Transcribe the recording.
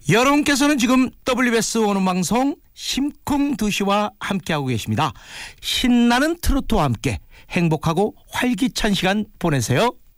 여러분께서는 지금 WBS 오는방송 심쿵두시와 함께하고 계십니다. 신나는 트로트와 함께 행복하고 활기찬 시간 보내세요.